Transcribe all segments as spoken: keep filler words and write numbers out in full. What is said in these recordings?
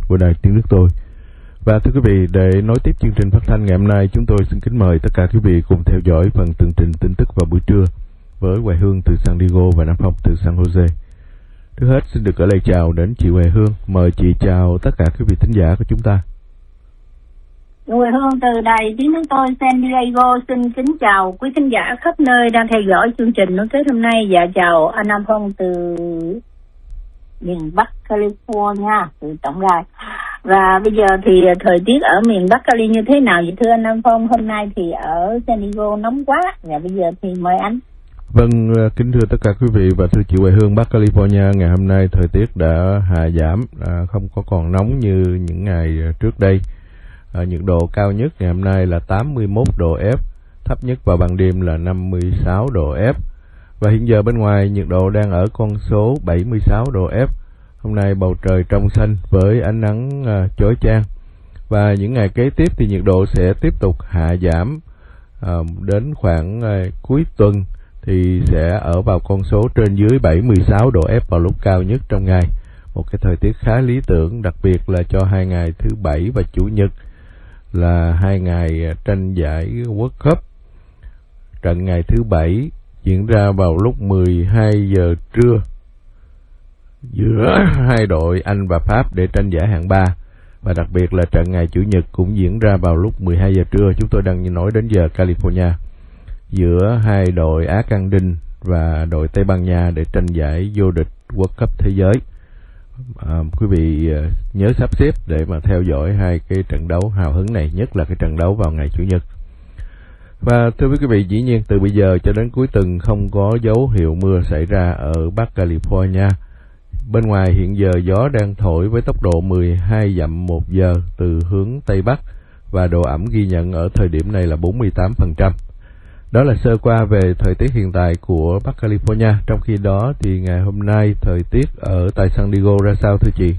của Đài Tiếng Nước Tôi. Và thưa quý vị, để nối tiếp chương trình phát thanh ngày hôm nay, chúng tôi xin kính mời tất cả quý vị cùng theo dõi phần tường trình tin tức vào buổi trưa với Hoài Hương từ San Diego và Nam Phong từ San Jose. Trước hết xin được gửi lời chào đến chị Hoài Hương. Mời chị chào tất cả quý vị thính giả của chúng ta. Hoài Hương từ Đài Tiếng Nước Tôi San Diego xin kính chào quý thính giả khắp nơi đang theo dõi chương trình nối kết hôm nay, và chào anh Nam Phong từ miền Bắc California từ tổng đài. Và bây giờ thì thời tiết ở miền Bắc Cali như thế nào vậy thưa anh Nam Phong? Hôm nay thì ở San Diego nóng quá, và bây giờ thì mời anh. Vâng, kính thưa tất cả quý vị và thưa chị Hoài Hương, Bắc California ngày hôm nay thời tiết đã hạ giảm, à, không có còn nóng như những ngày trước đây. À, nhiệt độ cao nhất ngày hôm nay là tám mươi mốt độ F, thấp nhất vào ban đêm là năm mươi sáu độ F. Và hiện giờ bên ngoài nhiệt độ đang ở con số bảy mươi sáu độ F. Hôm nay bầu trời trong xanh với ánh nắng à, chói chang. Và những ngày kế tiếp thì nhiệt độ sẽ tiếp tục hạ giảm, à, đến khoảng à, cuối tuần thì sẽ ở vào con số trên dưới bảy mươi sáu độ F vào lúc cao nhất trong ngày. Một cái thời tiết khá lý tưởng, đặc biệt là cho hai ngày thứ Bảy và Chủ nhật, là hai ngày tranh giải World Cup. Trận ngày thứ Bảy diễn ra vào lúc mười hai giờ trưa giữa hai đội Anh và Pháp để tranh giải hạng ba. Và đặc biệt là trận ngày Chủ nhật cũng diễn ra vào lúc mười hai giờ trưa, chúng tôi đang nói đến giờ California, giữa hai đội Argentina và đội Tây Ban Nha để tranh giải vô địch World Cup thế giới. À, quý vị nhớ sắp xếp để mà theo dõi hai cái trận đấu hào hứng này, nhất là cái trận đấu vào ngày Chủ nhật. Và thưa quý vị, dĩ nhiên từ bây giờ cho đến cuối tuần không có dấu hiệu mưa xảy ra ở Bắc California. Bên ngoài hiện giờ gió đang thổi với tốc độ mười hai dặm một giờ từ hướng Tây Bắc, và độ ẩm ghi nhận ở thời điểm này là bốn mươi tám phần trăm. Đó là sơ qua về thời tiết hiện tại của Bắc California. Trong khi đó thì ngày hôm nay thời tiết ở tại San Diego ra sao thưa chị?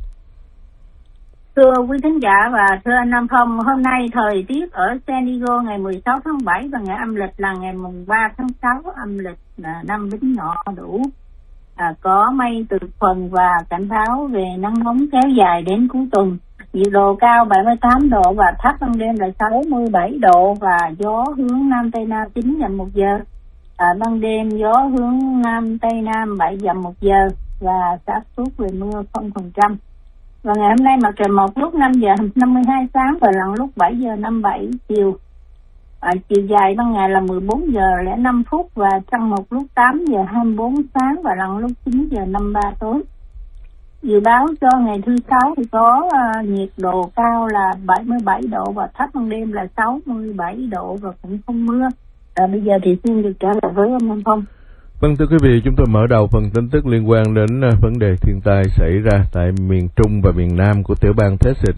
Thưa quý thính giả và thưa anh Nam Phong, hôm nay thời tiết ở San Diego ngày mười sáu tháng bảy và ngày âm lịch là ngày mùng ba tháng sáu, âm lịch là năm Bính Ngọ Đủ. À, có mây từ phần và cảnh báo về nắng nóng kéo dài đến cuối tuần. Nhiệt độ cao bảy mươi tám độ và thấp ban đêm là sáu mươi bảy độ, và gió hướng Nam Tây Nam chín dặm một giờ. À, ban đêm gió hướng Nam Tây Nam bảy dặm một giờ, và xác suất về mưa không phần trăm. Và ngày hôm nay mặt trời mọc lúc năm giờ năm mươi hai sáng và lặn lúc bảy giờ năm mươi bảy chiều. À, chiều dài ban ngày là mười bốn giờ lẻ năm phút, và trăng mọc lúc tám giờ hai mươi bốn sáng và lặn lúc chín giờ năm mươi ba tối. Dự báo cho ngày thứ sáu thì có uh, nhiệt độ cao là bảy mươi bảy độ và thấp ban đêm là sáu mươi bảy độ và cũng không mưa. À, bây giờ thì xin được trả lời với ông Nam Phong. Vâng, thưa quý vị, chúng tôi mở đầu phần tin tức liên quan đến uh, vấn đề thiên tai xảy ra tại miền Trung và miền Nam của tiểu bang Texas.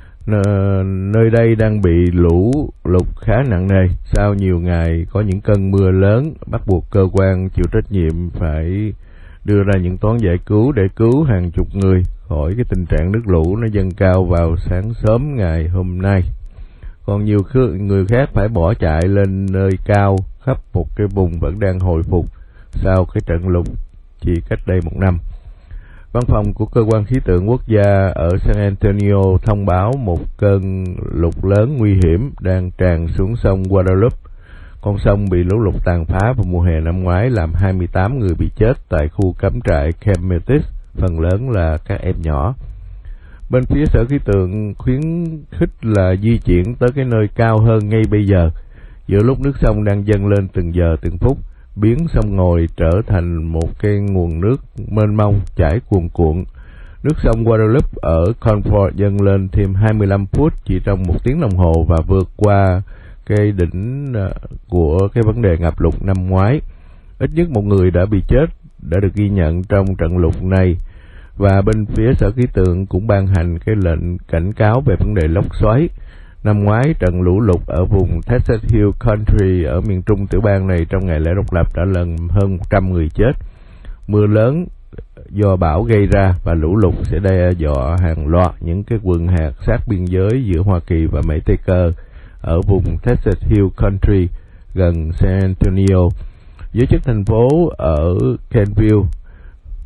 N- nơi đây đang bị lũ lụt khá nặng nề sau nhiều ngày có những cơn mưa lớn, bắt buộc cơ quan chịu trách nhiệm phải đưa ra những toán giải cứu để cứu hàng chục người khỏi cái tình trạng nước lũ nó dâng cao vào sáng sớm ngày hôm nay. Còn nhiều người khác phải bỏ chạy lên nơi cao khắp một cái vùng vẫn đang hồi phục sau cái trận lụt chỉ cách đây một năm. Văn phòng của cơ quan khí tượng quốc gia ở San Antonio thông báo một cơn lụt lớn nguy hiểm đang tràn xuống sông Guadalupe. Con sông bị lũ lụt tàn phá vào mùa hè năm ngoái, làm hai mươi tám người bị chết tại khu cắm trại Camp Metis, phần lớn là các em nhỏ. Bên phía sở khí tượng khuyến khích là di chuyển tới cái nơi cao hơn ngay bây giờ, giữa lúc nước sông đang dâng lên từng giờ từng phút, biến sông Ngòi trở thành một cái nguồn nước mênh mông chảy cuồn cuộn. Nước sông Guadalupe ở Concord dâng lên thêm hai mươi lăm phút chỉ trong một tiếng đồng hồ và vượt qua cái đỉnh của cái vấn đề ngập lụt năm ngoái. Ít nhất một người đã bị chết đã được ghi nhận trong trận lụt này, và bên phía sở khí tượng cũng ban hành cái lệnh cảnh cáo về vấn đề lốc xoáy. Năm ngoái, trận lũ lụt ở vùng Texas Hill Country ở miền trung tiểu bang này trong ngày lễ độc lập đã làm hơn một trăm người chết. Mưa lớn do bão gây ra và lũ lụt sẽ đe dọa hàng loạt những cái quần hạt sát biên giới giữa Hoa Kỳ và Mỹ Tây Cơ ở vùng Texas Hill Country gần San Antonio. Giới chức thành phố ở Kenville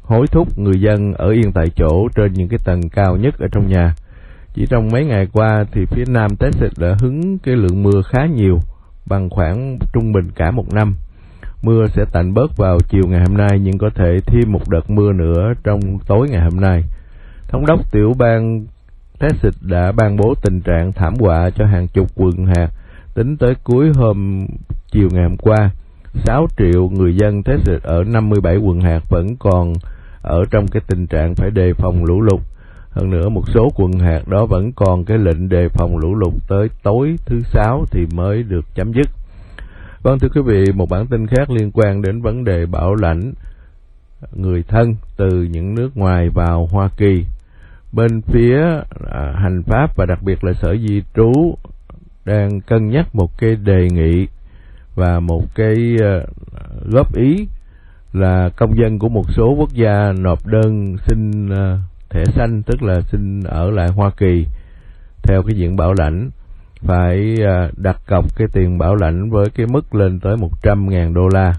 hối thúc người dân ở yên tại chỗ trên những cái tầng cao nhất ở trong nhà. Chỉ trong mấy ngày qua thì phía nam Texas đã hứng cái lượng mưa khá nhiều, bằng khoảng trung bình cả một năm. Mưa sẽ tạnh bớt vào chiều ngày hôm nay, nhưng có thể thêm một đợt mưa nữa trong tối ngày hôm nay. Thống đốc tiểu bang Texas đã ban bố tình trạng thảm họa cho hàng chục quận hạt. Tính tới cuối hôm chiều ngày hôm qua, sáu triệu người dân Texas ở năm mươi bảy quận hạt vẫn còn ở trong cái tình trạng phải đề phòng lũ lụt. Hơn nữa, một số quận hạt đó vẫn còn cái lệnh đề phòng lũ lụt tới tối thứ Sáu thì mới được chấm dứt. Vâng, thưa quý vị, một bản tin khác liên quan đến vấn đề bảo lãnh người thân từ những nước ngoài vào Hoa Kỳ. Bên phía à, hành pháp và đặc biệt là Sở Di trú đang cân nhắc một cái đề nghị và một cái uh, góp ý là công dân của một số quốc gia nộp đơn xin uh, thẻ xanh, tức là xin ở lại Hoa Kỳ theo cái diện bảo lãnh, phải uh, đặt cọc cái tiền bảo lãnh với cái mức lên tới một trăm ngàn đô la.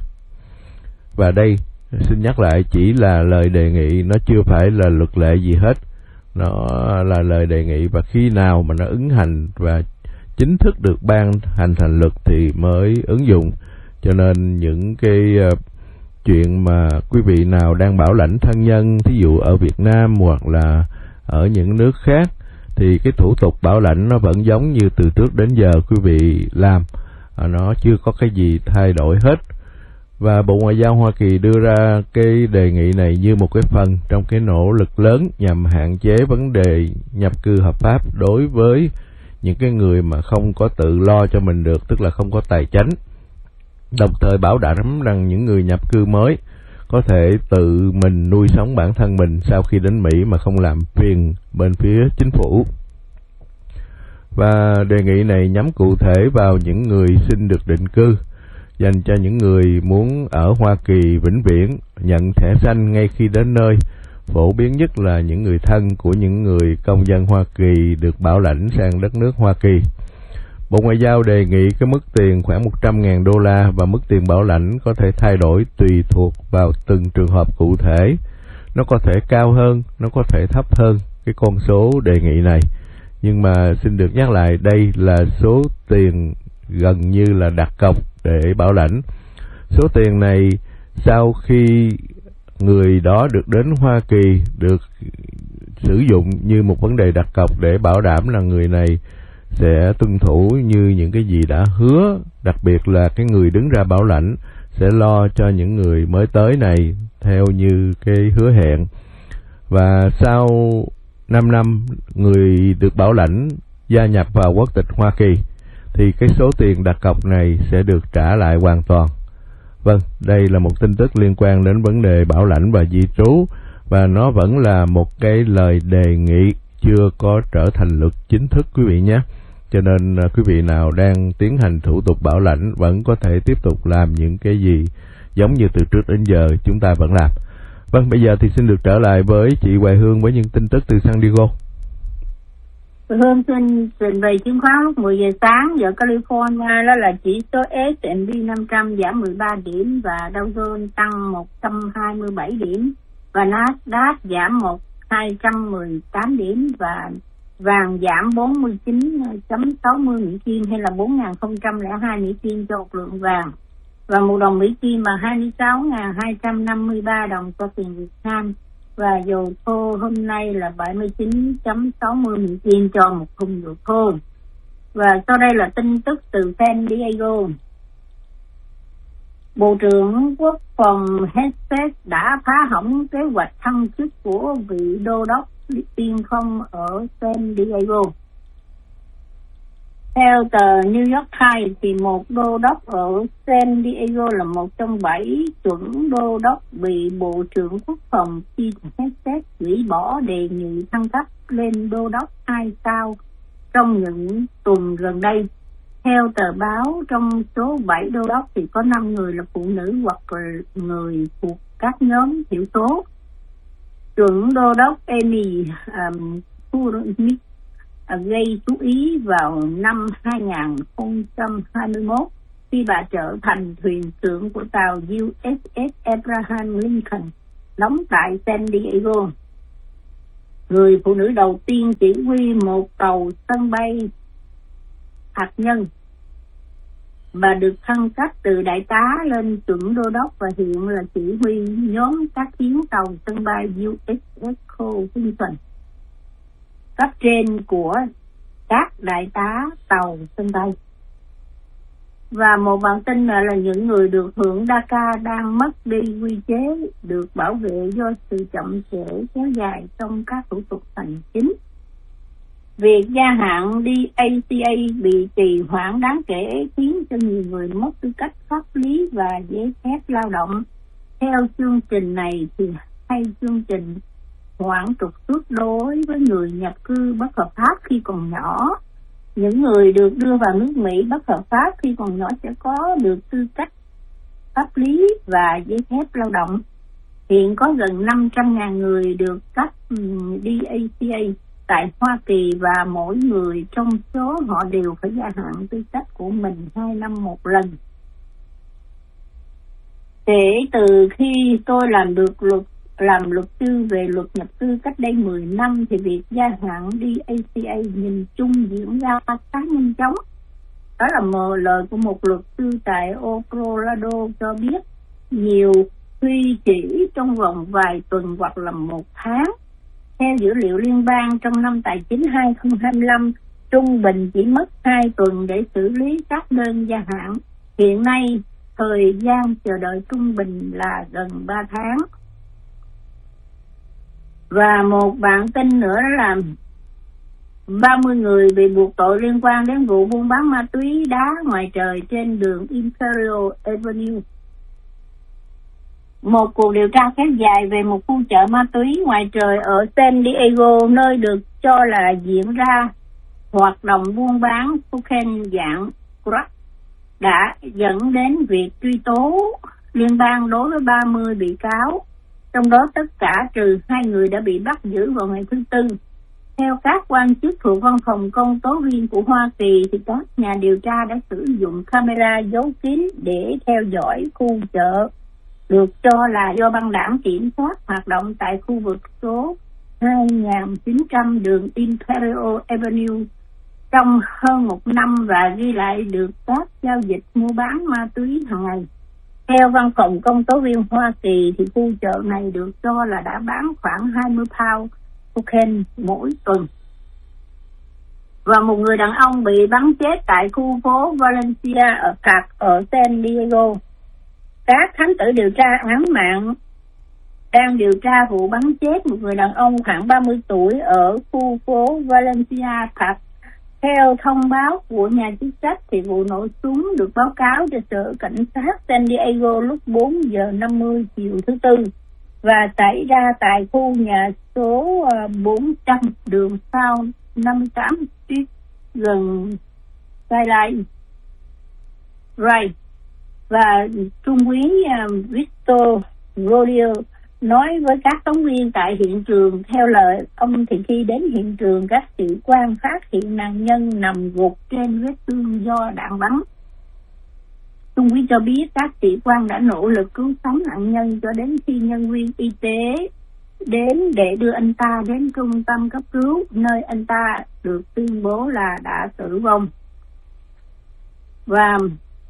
Và đây, xin nhắc lại, chỉ là lời đề nghị, nó chưa phải là luật lệ gì hết. Nó là lời đề nghị, và khi nào mà nó ứng hành và chính thức được ban hành thành luật thì mới ứng dụng. Cho nên những cái uh, chuyện mà quý vị nào đang bảo lãnh thân nhân, thí dụ ở Việt Nam hoặc là ở những nước khác, thì cái thủ tục bảo lãnh nó vẫn giống như từ trước đến giờ quý vị làm, à, nó chưa có cái gì thay đổi hết. Và Bộ Ngoại giao Hoa Kỳ đưa ra cái đề nghị này như một cái phần trong cái nỗ lực lớn nhằm hạn chế vấn đề nhập cư hợp pháp đối với những cái người mà không có tự lo cho mình được, tức là không có tài chánh. Đồng thời bảo đảm rằng những người nhập cư mới có thể tự mình nuôi sống bản thân mình sau khi đến Mỹ mà không làm phiền bên phía chính phủ. Và đề nghị này nhắm cụ thể vào những người xin được định cư, dành cho những người muốn ở Hoa Kỳ vĩnh viễn, nhận thẻ xanh ngay khi đến nơi. Phổ biến nhất là những người thân của những người công dân Hoa Kỳ được bảo lãnh sang đất nước Hoa Kỳ. Bộ Ngoại giao đề nghị cái mức tiền khoảng một trăm ngàn đô la, và mức tiền bảo lãnh có thể thay đổi tùy thuộc vào từng trường hợp cụ thể. Nó có thể cao hơn, nó có thể thấp hơn cái con số đề nghị này. Nhưng mà xin được nhắc lại, đây là số tiền gần như là đặt cọc để bảo lãnh. Số tiền này sau khi người đó được đến Hoa Kỳ được sử dụng như một vấn đề đặt cọc để bảo đảm là người này sẽ tuân thủ như những cái gì đã hứa, đặc biệt là cái người đứng ra bảo lãnh sẽ lo cho những người mới tới này theo như cái hứa hẹn. Và sau năm năm người được bảo lãnh gia nhập vào quốc tịch Hoa Kỳ thì cái số tiền đặt cọc này sẽ được trả lại hoàn toàn. Vâng, đây là một tin tức liên quan đến vấn đề bảo lãnh và di trú, và nó vẫn là một cái lời đề nghị, chưa có trở thành luật chính thức quý vị nhé. Cho nên quý vị nào đang tiến hành thủ tục bảo lãnh vẫn có thể tiếp tục làm những cái gì giống như từ trước đến giờ chúng ta vẫn làm. Vâng, bây giờ thì xin được trở lại với chị Hoài Hương với những tin tức từ San Diego. Hương xin trình bày chứng khoán lúc mười giờ sáng giờ California, đó là chỉ số S and P năm trăm giảm mười ba điểm và Dow Jones tăng một trăm hai mươi bảy điểm và Nasdaq giảm một hai trăm mười tám điểm và vàng giảm bốn mươi chín phẩy sáu mươi Mỹ Kim hay là bốn nghìn không trăm lẻ hai Mỹ Kim cho một lượng vàng, và một đồng Mỹ Kim là hai mươi sáu nghìn hai trăm năm mươi ba đồng cho tiền Việt Nam, và dầu thô hôm nay là bảy mươi chín phẩy sáu mươi Mỹ Kim cho một thùng dầu thô. Và sau đây là tin tức từ San Diego. Bộ trưởng Quốc phòng Hesed đã phá hỏng kế hoạch thăng chức của vị đô đốc tiên phong ở San Diego. Theo tờ New York Times thì một đô đốc ở San Diego là một trong bảy chuẩn đô đốc bị Bộ trưởng Quốc phòng Pete Hesed hủy bỏ đề nghị thăng cấp lên đô đốc hai sao trong những tuần gần đây. Theo tờ báo, trong số bảy đô đốc thì có năm người là phụ nữ hoặc là người thuộc các nhóm thiểu số. Chuẩn đô đốc Amy um, Kurnick uh, gây chú ý vào năm hai nghìn không trăm hai mươi mốt khi bà trở thành thuyền trưởng của tàu u ét ét Abraham Lincoln đóng tại San Diego. Người phụ nữ đầu tiên chỉ huy một tàu sân bay hạt nhân và được thăng cấp từ đại tá lên chuẩn đô đốc, và hiện là chỉ huy nhóm tác chiến tàu sân bay u ét Echo Washington, cấp trên của các đại tá tàu sân bay. Và một bản tin là, là những người được hưởng đê a xê a đang mất đi quy chế được bảo vệ do sự chậm trễ kéo dài trong các thủ tục hành chính. Việc gia hạn đê a xê a bị trì hoãn đáng kể khiến cho nhiều người mất tư cách pháp lý và giấy phép lao động. Theo chương trình này thì hay chương trình hoãn trục xuất đối với người nhập cư bất hợp pháp khi còn nhỏ. Những người được đưa vào nước Mỹ bất hợp pháp khi còn nhỏ sẽ có được tư cách pháp lý và giấy phép lao động. Hiện có gần năm trăm nghìn người được cấp đê a xê a tại Hoa Kỳ, và mỗi người trong số họ đều phải gia hạn tư cách của mình hai năm một lần. Kể từ khi tôi làm được luật làm luật sư về luật nhập cư cách đây mười năm thì việc gia hạn đê a xê a nhìn chung diễn ra khá nhanh chóng. Đó là một lời của một luật sư tại Colorado cho biết nhiều khi chỉ trong vòng vài tuần hoặc là một tháng. Theo dữ liệu liên bang, trong năm tài chính hai không hai lăm, trung bình chỉ mất hai tuần để xử lý các đơn gia hạn. Hiện nay, thời gian chờ đợi trung bình là gần ba tháng. Và một bản tin nữa là ba mươi người bị buộc tội liên quan đến vụ buôn bán ma túy đá ngoài trời trên đường Imperial Avenue. Một cuộc điều tra kéo dài về một khu chợ ma túy ngoài trời ở San Diego, nơi được cho là diễn ra hoạt động buôn bán cocaine dạng crack, đã dẫn đến việc truy tố liên bang đối với ba mươi bị cáo, trong đó tất cả trừ hai người đã bị bắt giữ vào ngày thứ Tư. Theo các quan chức thuộc văn phòng công tố viên của Hoa Kỳ, thì các nhà điều tra đã sử dụng camera giấu kín để theo dõi khu chợ, được cho là do băng đảng kiểm soát hoạt động tại khu vực số hai nghìn chín trăm đường Imperial Avenue trong hơn một năm và ghi lại được các giao dịch mua bán ma túy hàng ngày. Theo văn phòng công tố viên Hoa Kỳ, thì khu chợ này được cho là đã bán khoảng hai mươi pound cocaine mỗi tuần. Và một người đàn ông bị bắn chết tại khu phố Valencia ở Park ở San Diego. Các thám tử điều tra án mạng đang điều tra vụ bắn chết một người đàn ông khoảng ba mươi tuổi ở khu phố Valencia Park. Theo thông báo của nhà chức trách, thì vụ nổ súng được báo cáo cho sở cảnh sát San Diego lúc bốn giờ năm mươi chiều thứ Tư và xảy ra tại khu nhà số bốn trăm đường South năm mươi tám Street gần Skyline Right. Và trung úy Victor Rodeo nói với các phóng viên tại hiện trường, theo lời ông thì khi đến hiện trường, các sĩ quan phát hiện nạn nhân nằm gục trên vết thương do đạn bắn. Trung úy cho biết các sĩ quan đã nỗ lực cứu sống nạn nhân cho đến khi nhân viên y tế đến để đưa anh ta đến trung tâm cấp cứu, nơi anh ta được tuyên bố là đã tử vong. Và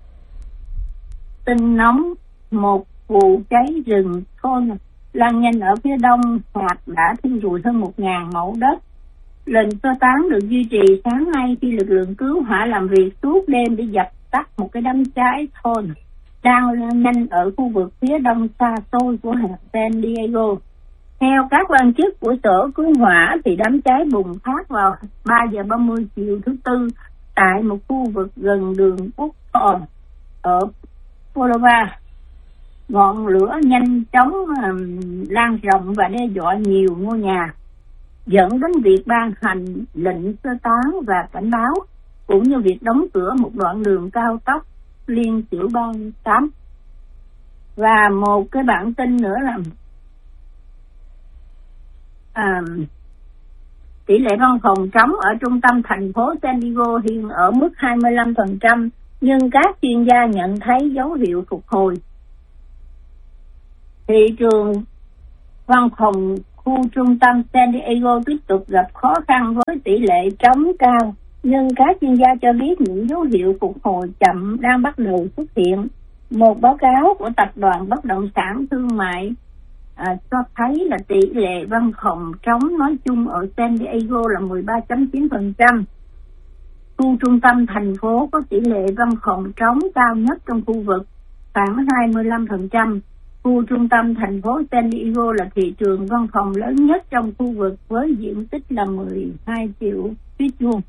tin nóng, một vụ cháy rừng thôn lan nhanh ở phía đông hoặc đã thiêu rụi hơn một nghìn mẫu đất. Lệnh sơ tán được duy trì sáng nay khi lực lượng cứu hỏa làm việc suốt đêm để dập tắt một cái đám cháy thôn đang lan nhanh ở khu vực phía đông xa xôi của hạt San Diego. Theo các quan chức của sở cứu hỏa, thì đám cháy bùng phát vào ba giờ ba mươi chiều thứ Tư tại một khu vực gần đường Buckthorn ở Florida. Ngọn lửa nhanh chóng um, lan rộng và đe dọa nhiều ngôi nhà, dẫn đến việc ban hành lệnh sơ tán và cảnh báo, cũng như việc đóng cửa một đoạn đường cao tốc liên tiểu bang tám. Và một cái bản tin nữa là à, tỷ lệ văn phòng trống ở trung tâm thành phố San Diego hiện ở mức hai mươi lăm phần trăm, nhưng các chuyên gia nhận thấy dấu hiệu phục hồi. Thị trường văn phòng khu trung tâm San Diego tiếp tục gặp khó khăn với tỷ lệ trống cao, nhưng các chuyên gia cho biết những dấu hiệu phục hồi chậm đang bắt đầu xuất hiện. Một báo cáo của tập đoàn bất động sản thương mại à, cho thấy là tỷ lệ văn phòng trống nói chung ở San Diego là mười ba phẩy chín phần trăm. Khu trung tâm thành phố có tỷ lệ văn phòng trống cao nhất trong khu vực, khoảng hai mươi lăm phần trăm. Khu trung tâm thành phố San Diego là thị trường văn phòng lớn nhất trong khu vực với diện tích là mười hai triệu feet vuông.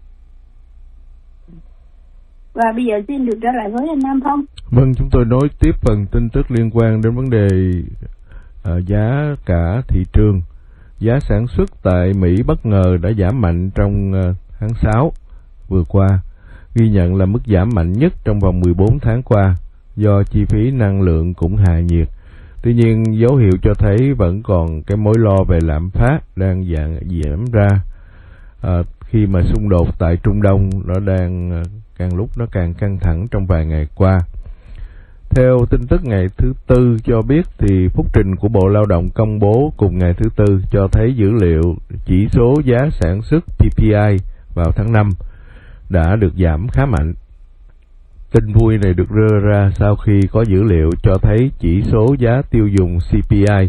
Và bây giờ xin được trở lại với anh Nam Phong. Vâng, chúng tôi nối tiếp phần tin tức liên quan đến vấn đề uh, giá cả thị trường. Giá sản xuất tại Mỹ bất ngờ đã giảm mạnh trong uh, tháng sáu vừa qua, ghi nhận là mức giảm mạnh nhất trong vòng mười bốn tháng qua do chi phí năng lượng cũng hạ nhiệt. Tuy nhiên, dấu hiệu cho thấy vẫn còn cái mối lo về lạm phát đang giảm, giảm ra à, khi mà xung đột tại Trung Đông nó đang càng lúc nó càng căng thẳng trong vài ngày qua. Theo tin tức ngày thứ Tư cho biết thì phúc trình của Bộ Lao động công bố cùng ngày thứ Tư cho thấy dữ liệu chỉ số giá sản xuất P P I vào tháng năm đã được giảm khá mạnh. Tin vui này được đưa ra sau khi có dữ liệu cho thấy chỉ số giá tiêu dùng C P I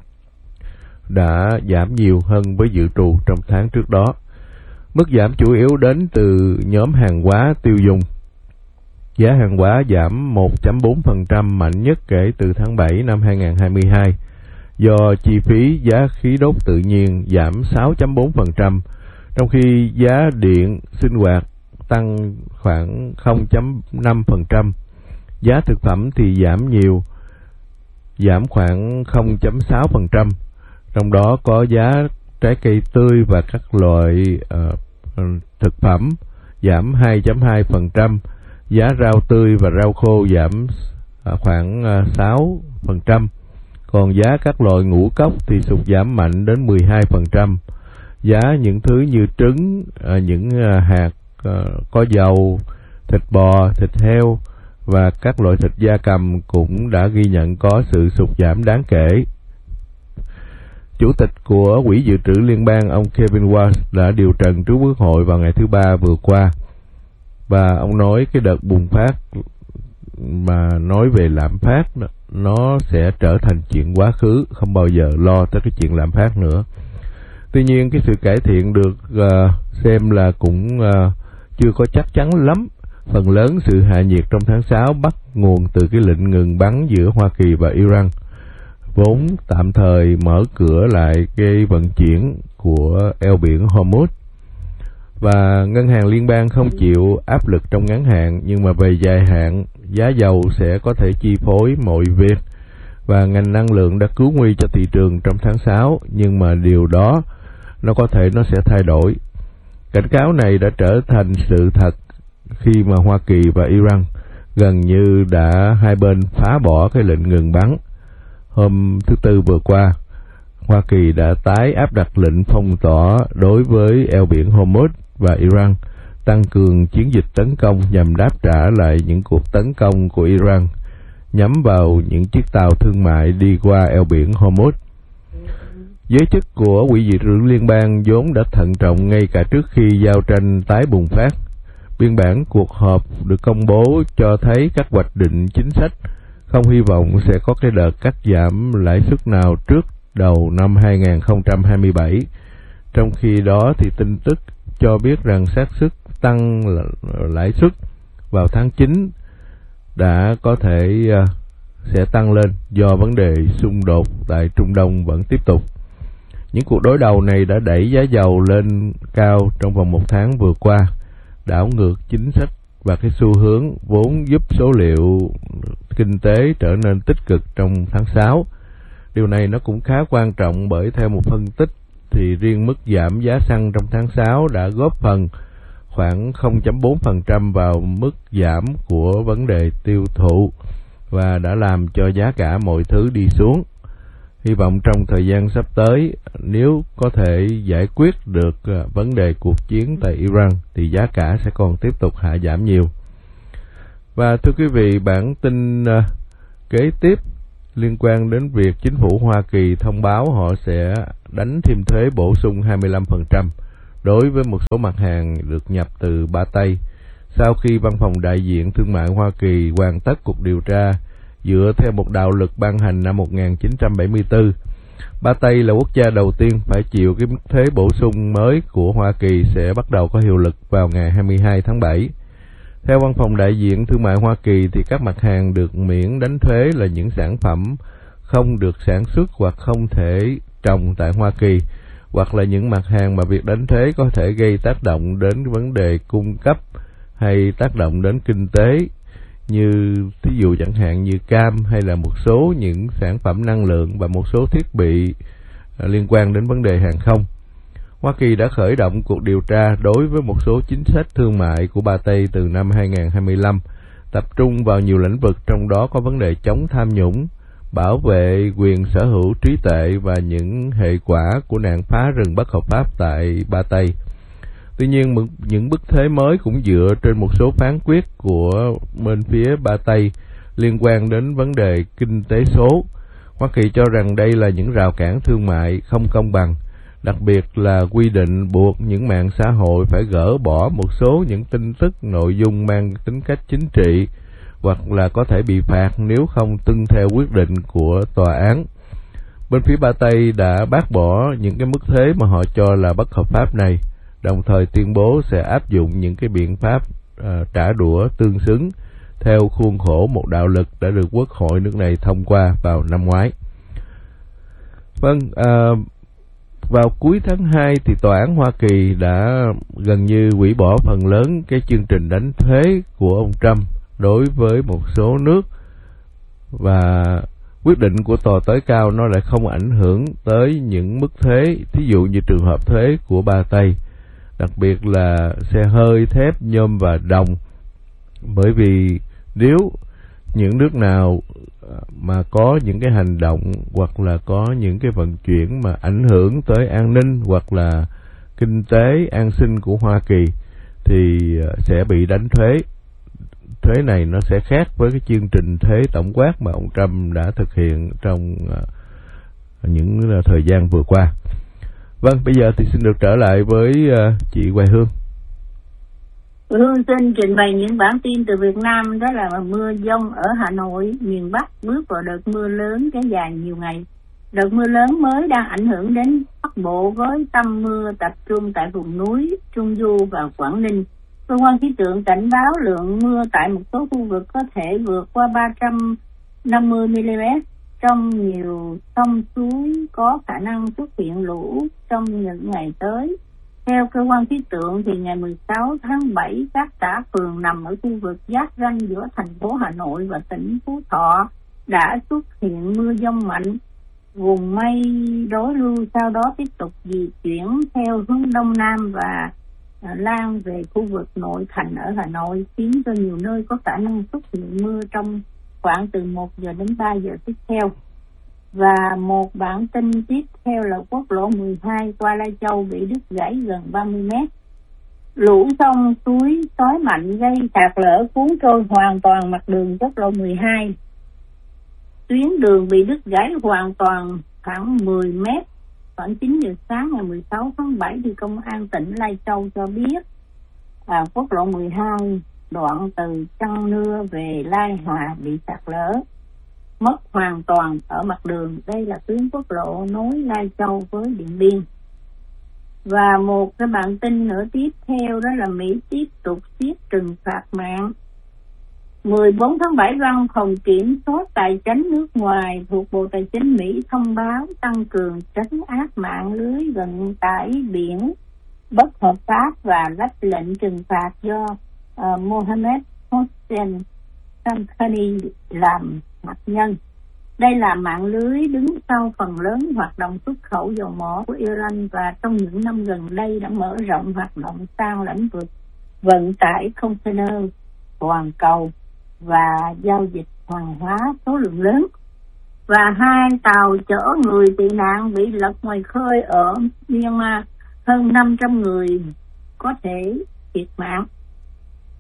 đã giảm nhiều hơn với dự trù trong tháng trước đó. Mức giảm chủ yếu đến từ nhóm hàng hóa tiêu dùng. Giá hàng hóa giảm một phẩy bốn phần trăm mạnh nhất kể từ tháng bảy năm hai nghìn không trăm hai mươi hai, do chi phí giá khí đốt tự nhiên giảm sáu phẩy bốn phần trăm, trong khi giá điện sinh hoạt tăng khoảng không phẩy năm phần trăm. Giá thực phẩm thì giảm nhiều, giảm khoảng không phẩy sáu phần trăm, trong đó có giá trái cây tươi và các loại uh, thực phẩm giảm hai phẩy hai phần trăm, giá rau tươi và rau khô giảm uh, khoảng uh, sáu phần trăm, còn giá các loại ngũ cốc thì sụt giảm mạnh đến mười hai phần trăm. Giá những thứ như trứng, uh, những uh, hạt uh, có dầu, thịt bò, thịt heo và các loại thịt gia cầm cũng đã ghi nhận có sự sụt giảm đáng kể. Chủ tịch của Quỹ Dự trữ Liên bang ông Kevin Walsh đã điều trần trước Quốc hội vào ngày thứ Ba vừa qua, và ông nói cái đợt bùng phát mà nói về lạm phát nó sẽ trở thành chuyện quá khứ, không bao giờ lo tới cái chuyện lạm phát nữa. Tuy nhiên cái sự cải thiện được uh, xem là cũng uh, chưa có chắc chắn lắm. Phần lớn sự hạ nhiệt trong tháng sáu bắt nguồn từ cái lệnh ngừng bắn giữa Hoa Kỳ và Iran, vốn tạm thời mở cửa lại cái vận chuyển của eo biển Hormuz. Và ngân hàng liên bang không chịu áp lực trong ngắn hạn, nhưng mà về dài hạn, giá dầu sẽ có thể chi phối mọi việc. Và ngành năng lượng đã cứu nguy cho thị trường trong tháng sáu, nhưng mà điều đó nó có thể nó sẽ thay đổi. Cảnh cáo này đã trở thành sự thật khi mà Hoa Kỳ và Iran gần như đã hai bên phá bỏ cái lệnh ngừng bắn. Hôm thứ Tư vừa qua, Hoa Kỳ đã tái áp đặt lệnh phong tỏa đối với eo biển Hormuz và Iran, tăng cường chiến dịch tấn công nhằm đáp trả lại những cuộc tấn công của Iran nhắm vào những chiếc tàu thương mại đi qua eo biển Hormuz. Giới chức của Quỹ Dự trữ Liên bang vốn đã thận trọng ngay cả trước khi giao tranh tái bùng phát. Biên bản cuộc họp được công bố cho thấy các hoạch định chính sách không hy vọng sẽ có cái đợt cắt giảm lãi suất nào trước đầu năm hai nghìn không trăm hai mươi bảy. Trong khi đó thì tin tức cho biết rằng xác suất tăng lãi suất vào tháng chín đã có thể uh, sẽ tăng lên do vấn đề xung đột tại Trung Đông vẫn tiếp tục. Những cuộc đối đầu này đã đẩy giá dầu lên cao trong vòng một tháng vừa qua, đảo ngược chính sách và cái xu hướng vốn giúp số liệu kinh tế trở nên tích cực trong tháng sáu. Điều này nó cũng khá quan trọng bởi theo một phân tích thì riêng mức giảm giá xăng trong tháng sáu đã góp phần khoảng không phẩy bốn phần trăm vào mức giảm của vấn đề tiêu thụ và đã làm cho giá cả mọi thứ đi xuống. Hy vọng trong thời gian sắp tới, nếu có thể giải quyết được vấn đề cuộc chiến tại Iran thì giá cả sẽ còn tiếp tục hạ giảm nhiều. Và thưa quý vị, bản tin uh, kế tiếp liên quan đến việc chính phủ Hoa Kỳ thông báo họ sẽ đánh thêm thuế bổ sung hai mươi lăm phần trăm đối với một số mặt hàng được nhập từ Ba Tây. Sau khi Văn phòng Đại diện Thương mại Hoa Kỳ hoàn tất cuộc điều tra dựa theo một đạo luật ban hành năm một nghìn chín trăm bảy mươi tư, Ba Tây là quốc gia đầu tiên phải chịu cái mức thuế bổ sung mới của Hoa Kỳ sẽ bắt đầu có hiệu lực vào ngày hai mươi hai tháng bảy. Theo Văn phòng Đại diện Thương mại Hoa Kỳ thì các mặt hàng được miễn đánh thuế là những sản phẩm không được sản xuất hoặc không thể trồng tại Hoa Kỳ, hoặc là những mặt hàng mà việc đánh thuế có thể gây tác động đến vấn đề cung cấp hay tác động đến kinh tế, như ví dụ chẳng hạn như cam hay là một số những sản phẩm năng lượng và một số thiết bị liên quan đến vấn đề hàng không. Hoa Kỳ đã khởi động cuộc điều tra đối với một số chính sách thương mại của Ba Tây từ năm hai nghìn không trăm hai mươi lăm, tập trung vào nhiều lĩnh vực, trong đó có vấn đề chống tham nhũng, bảo vệ quyền sở hữu trí tuệ và những hệ quả của nạn phá rừng bất hợp pháp tại Ba Tây. Tuy nhiên, những bức thuế mới cũng dựa trên một số phán quyết của bên phía Ba Tây liên quan đến vấn đề kinh tế số. Hoa Kỳ cho rằng đây là những rào cản thương mại không công bằng, đặc biệt là quy định buộc những mạng xã hội phải gỡ bỏ một số những tin tức nội dung mang tính cách chính trị, hoặc là có thể bị phạt nếu không tuân theo quyết định của tòa án. Bên phía Ba Tây đã bác bỏ những cái mức thuế mà họ cho là bất hợp pháp này, đồng thời tuyên bố sẽ áp dụng những cái biện pháp uh, trả đũa tương xứng theo khuôn khổ một đạo luật đã được Quốc hội nước này thông qua vào năm ngoái. Vâng, uh, vào cuối tháng hai thì Tòa án Hoa Kỳ đã gần như hủy bỏ phần lớn cái chương trình đánh thuế của ông Trump đối với một số nước, và quyết định của tòa tối cao nó lại không ảnh hưởng tới những mức thuế, thí dụ như trường hợp thuế của Ba Tây, đặc biệt là xe hơi, thép, nhôm và đồng. Bởi vì nếu những nước nào mà có những cái hành động hoặc là có những cái vận chuyển mà ảnh hưởng tới an ninh hoặc là kinh tế an sinh của Hoa Kỳ thì sẽ bị đánh thuế. Thuế này nó sẽ khác với cái chương trình thuế tổng quát mà ông Trump đã thực hiện trong những thời gian vừa qua. Vâng, bây giờ thì xin được trở lại với chị Hoài Hương. Hương xin trình bày những bản tin từ Việt Nam, đó là mưa dông ở Hà Nội, miền Bắc bước vào đợt mưa lớn kéo dài nhiều ngày. Đợt mưa lớn mới đang ảnh hưởng đến Bắc Bộ với tâm mưa tập trung tại vùng núi, Trung Du và Quảng Ninh. Cơ quan khí tượng cảnh báo lượng mưa tại một số khu vực có thể vượt qua ba trăm năm mươi mi-li-mét. Trong nhiều sông suối có khả năng xuất hiện lũ trong những ngày tới. Theo cơ quan khí tượng thì ngày mười sáu tháng bảy, các xã phường nằm ở khu vực giáp ranh giữa thành phố Hà Nội và tỉnh Phú Thọ đã xuất hiện mưa dông mạnh. Vùng mây đối lưu sau đó tiếp tục di chuyển theo hướng đông nam và lan về khu vực nội thành ở Hà Nội, khiến cho nhiều nơi có khả năng xuất hiện mưa trong khoảng từ một giờ đến ba giờ tiếp theo. Và một bản tin tiếp theo là quốc lộ mười hai qua Lai Châu bị đứt gãy gần ba mươi mét. Lũ sông suối xối mạnh gây sạt lở cuốn trôi hoàn toàn mặt đường quốc lộ mười hai. Tuyến đường bị đứt gãy hoàn toàn khoảng mười mét. Khoảng chín giờ sáng ngày mười sáu tháng bảy thì Công an tỉnh Lai Châu cho biết à, quốc lộ mười hai đoạn từ Trăng Nưa về Lai Hòa bị sạt lở, mất hoàn toàn ở mặt đường. Đây là tuyến quốc lộ nối Lai Châu với Điện Biên. Và một cái bản tin nữa tiếp theo đó là Mỹ tiếp tục siết trừng phạt mạng. mười bốn tháng bảy, Văn phòng Kiểm soát Tài chính nước ngoài thuộc Bộ Tài chính Mỹ thông báo tăng cường trấn áp mạng lưới vận tải biển bất hợp pháp và lách lệnh trừng phạt do uh, Mohammed Hossein Samkhani làm hạt nhân. Đây là mạng lưới đứng sau phần lớn hoạt động xuất khẩu dầu mỏ của Iran và trong những năm gần đây đã mở rộng hoạt động sang lĩnh vực vận tải container toàn cầu và giao dịch hàng hóa số lượng lớn. Và hai tàu chở người tị nạn bị lật ngoài khơi ở Myanmar, hơn năm trăm người có thể thiệt mạng.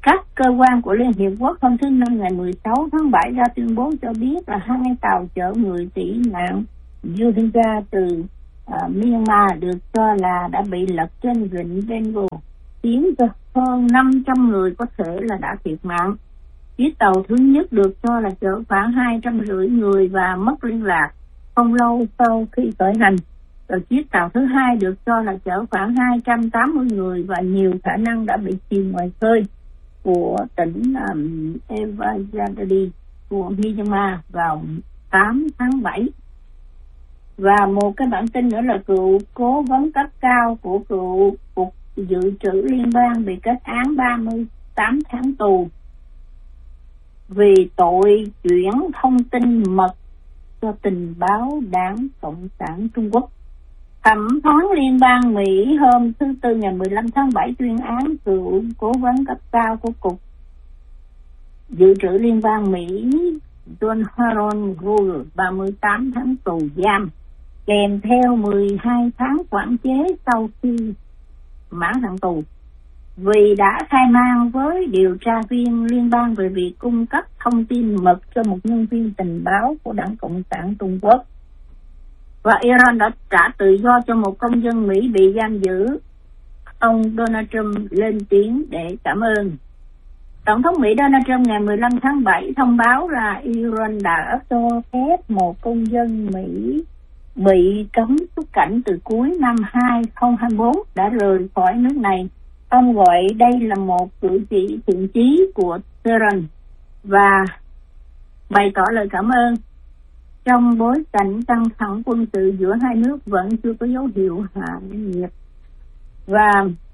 Các cơ quan của Liên Hiệp Quốc hôm thứ Năm ngày mười sáu tháng bảy ra tuyên bố cho biết là hai tàu chở người tị nạn Rohingya từ uh, Myanmar được cho là đã bị lật trên vịnh Bengal, khiến cho hơn năm trăm người có thể là đã thiệt mạng. Chiếc tàu thứ nhất được cho là chở khoảng hai trăm rưỡi người và mất liên lạc không lâu sau khi khởi hành. Rồi chiếc tàu thứ hai được cho là chở khoảng hai trăm tám mươi người và nhiều khả năng đã bị chìm ngoài khơi của tỉnh um, Evajadadi của Myanmar vào tám tháng bảy. Và một cái bản tin nữa là cựu cố vấn cấp cao của cựu Cục Dự trữ Liên bang bị kết án ba mươi tám tháng tù vì tội chuyển thông tin mật cho tình báo Đảng Cộng sản Trung Quốc. Thẩm phán Liên bang Mỹ hôm thứ Tư ngày mười lăm tháng bảy tuyên án cựu cố vấn cấp cao của Cục Dự trữ Liên bang Mỹ John Harold Gould ba mươi tám tháng tù giam, kèm theo mười hai tháng quản chế sau khi mãn hạn tù, vì đã khai man với điều tra viên liên bang về việc cung cấp thông tin mật cho một nhân viên tình báo của Đảng Cộng sản Trung Quốc. Và Iran đã trả tự do cho một công dân Mỹ bị giam giữ. Ông Donald Trump lên tiếng để cảm ơn. Tổng thống Mỹ Donald Trump ngày mười lăm tháng bảy thông báo là Iran đã cho phép một công dân Mỹ bị cấm xuất cảnh từ cuối năm hai không hai bốn đã rời khỏi nước này. Ông gọi đây là một cử chỉ thiện chí của Tehran và bày tỏ lời cảm ơn. Trong bối cảnh căng thẳng quân sự giữa hai nước vẫn chưa có dấu hiệu hạ nhiệt. Và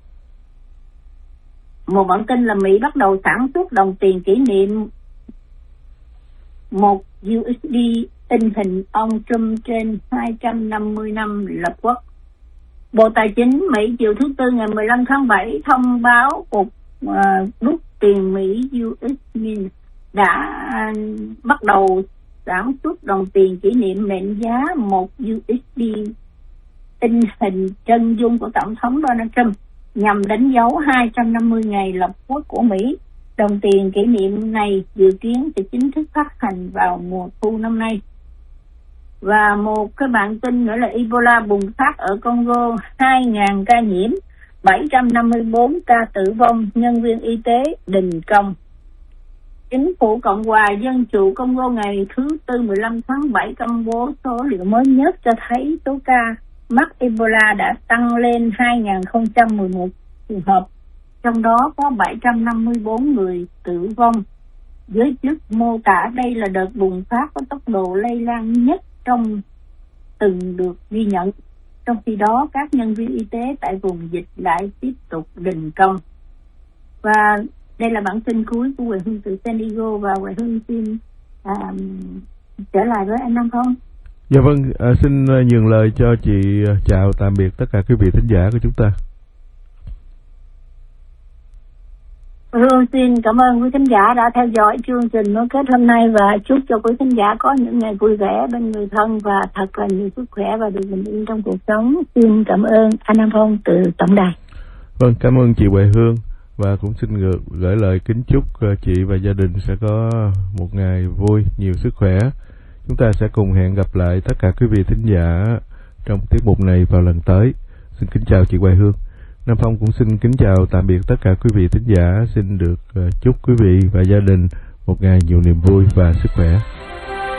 một bản tin là Mỹ bắt đầu sản xuất đồng tiền kỷ niệm một u ét đê in hình ông Trump trên hai trăm năm mươi năm lập quốc. Bộ Tài chính Mỹ chiều thứ Tư ngày mười lăm tháng bảy thông báo Cục uh, rút tiền Mỹ u ét Mint đã uh, bắt đầu sản xuất đồng tiền kỷ niệm mệnh giá một u ét đê in hình chân dung của Tổng thống Donald Trump nhằm đánh dấu hai trăm năm mươi ngày lập quốc của Mỹ. Đồng tiền kỷ niệm này dự kiến sẽ chính thức phát hành vào mùa thu năm nay. Và một cái bản tin nữa là Ebola bùng phát ở Congo, hai nghìn ca nhiễm, bảy trăm năm mươi bốn ca tử vong, nhân viên y tế đình công. Chính phủ Cộng hòa Dân chủ Congo ngày thứ Tư mười lăm tháng bảy công bố số liệu mới nhất cho thấy số ca mắc Ebola đã tăng lên hai nghìn không trăm mười một trường hợp, trong đó có bảy trăm năm mươi bốn người tử vong. Giới chức mô tả đây là đợt bùng phát có tốc độ lây lan nhất trong từng được ghi nhận. Trong khi đó, các nhân viên y tế tại vùng dịch lại tiếp tục đình công. Và đây là bản tin cuối của Huệ Hương từ San Diego, và Huệ Hương xin à, trở lại với anh Nam Phong. Dạ vâng, à, xin nhường lời cho chị chào tạm biệt tất cả quý vị thính giả của chúng ta. Hương xin cảm ơn quý khán giả đã theo dõi chương trình nối kết hôm nay và chúc cho quý khán giả có những ngày vui vẻ bên người thân và thật là nhiều sức khỏe và được bình yên trong cuộc sống. Xin cảm ơn anh Nam Phong từ tổng đài. Vâng, cảm ơn chị Huệ Hương và cũng xin gửi, gửi lời kính chúc chị và gia đình sẽ có một ngày vui, nhiều sức khỏe. Chúng ta sẽ cùng hẹn gặp lại tất cả quý vị thính giả trong tiết mục này vào lần tới. Xin kính chào chị Huệ Hương. Nam Phong cũng xin kính chào tạm biệt tất cả quý vị thính giả. Xin được chúc quý vị và gia đình một ngày nhiều niềm vui và sức khỏe.